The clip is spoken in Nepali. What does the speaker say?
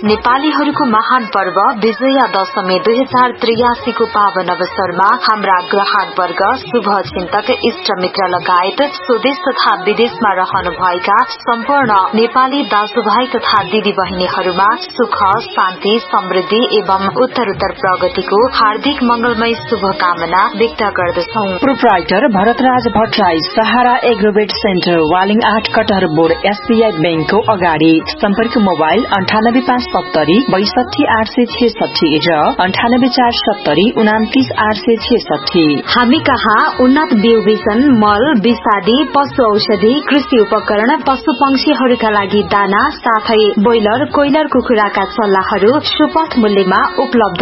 नेपालीहरूको महान पर्व विजया दशमी 2083 को पावन अवसरमा हाम्रा ग्राहक वर्ग, शुभ चिन्तक, इष्ट मित्र लगायत स्वदेश तथा विदेशमा रहनुभएका सम्पूर्ण नेपाली दाजुभाइ तथा दिदी बहिनीहरूमा सुख, शान्ति, समृद्धि एवं उत्तरोत्तर प्रगतिको हार्दिक मंगलमय शुभकामना व्यक्त गर्दछौं। प्रोप्राइटर भरतराज भट्टराई, सहारा एग्रोवेट सेन्टर, वालिङ 8 कटहर बोर्ड, SBI बैंकको अगाडि। सम्पर्क मोबाइल 98570 62866 र 98470 29866। हामी कहाँ उन्नत बिउ बिजन, मल, विषादी, पशु औषधि, कृषि उपकरण, पशु पंक्षीहरूका लागि दाना साथै ब्रोइलर, कोइलर कुखुराका चल्लाहरू सुपथ मूल्यमा उपलब्ध